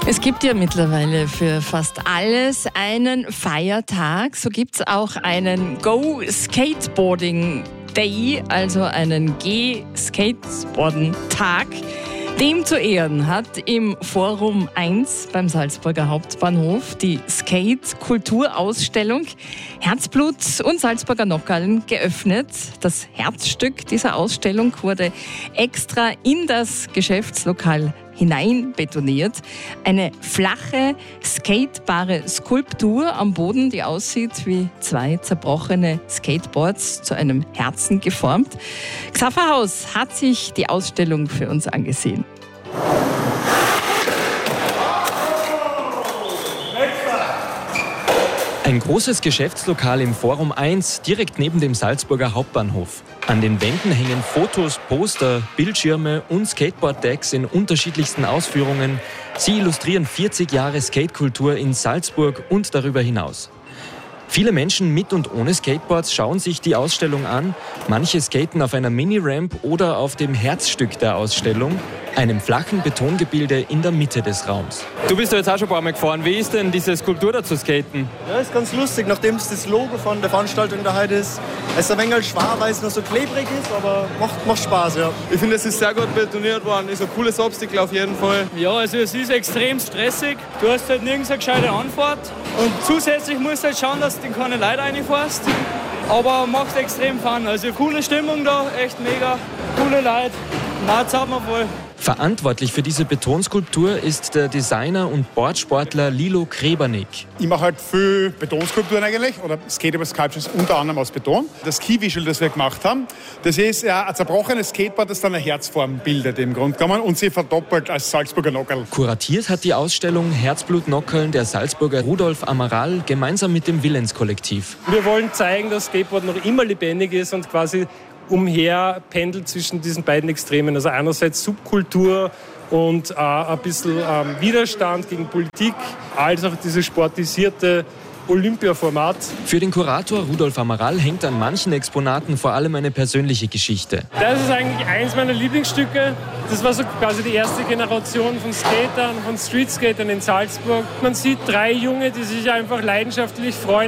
Es gibt ja mittlerweile für fast alles einen Feiertag. So gibt es auch einen Go Skateboarding Day, also einen G-Skateboarden-Tag. Dem zu Ehren hat im Forum 1 beim Salzburger Hauptbahnhof die Skate-Kulturausstellung Herzblut und Salzburger Nockerln geöffnet. Das Herzstück dieser Ausstellung wurde extra in das Geschäftslokal hinein betoniert. Eine flache, skatebare Skulptur am Boden, die aussieht wie zwei zerbrochene Skateboards zu einem Herzen geformt. Xaver Haus hat sich die Ausstellung für uns angesehen. Ein großes Geschäftslokal im Forum 1, direkt neben dem Salzburger Hauptbahnhof. An den Wänden hängen Fotos, Poster, Bildschirme und Skateboard-Decks in unterschiedlichsten Ausführungen. Sie illustrieren 40 Jahre Skatekultur in Salzburg und darüber hinaus. Viele Menschen mit und ohne Skateboards schauen sich die Ausstellung an. Manche skaten auf einer Mini-Ramp oder auf dem Herzstück der Ausstellung, einem flachen Betongebilde in der Mitte des Raums. Du bist ja jetzt auch schon ein paar Mal gefahren. Wie ist denn diese Skulptur da zu skaten? Ja, ist ganz lustig, nachdem es das Logo von der Veranstaltung da heute ist. Es ist ein wenig schwer, weil es noch so klebrig ist, aber macht Spaß, ja. Ich finde, es ist sehr gut betoniert worden. Ist ein cooles Obstacle auf jeden Fall. Ja, also es ist extrem stressig. Du hast halt nirgends eine gescheite Anfahrt. Und zusätzlich musst du halt schauen, dass du in keine Leute reinfährst. Aber macht extrem Fun. Also coole Stimmung da, echt mega. Coole Leute. Na, jetzt hat man voll. Verantwortlich für diese Betonskulptur ist der Designer und Boardsportler Lilo Krebernick. Ich mache halt viel Betonskulpturen eigentlich, oder Skatable Sculptures unter anderem aus Beton. Das Key-Visual, das wir gemacht haben, das ist ein zerbrochenes Skateboard, das dann eine Herzform bildet im Grunde genommen und sie verdoppelt als Salzburger Nockerl. Kuratiert hat die Ausstellung Herzblut Nockerln der Salzburger Rudolf Amaral gemeinsam mit dem Willens-Kollektiv. Wir wollen zeigen, dass Skateboard noch immer lebendig ist und quasi umher pendelt zwischen diesen beiden Extremen. Also einerseits Subkultur und ein bisschen Widerstand gegen Politik, als auch dieses sportisierte Olympia-Format. Für den Kurator Rudolf Amaral hängt an manchen Exponaten vor allem eine persönliche Geschichte. Das ist eigentlich eins meiner Lieblingsstücke. Das war so quasi die erste Generation von Skatern, von Streetskatern in Salzburg. Man sieht 3 Junge, die sich einfach leidenschaftlich freuen,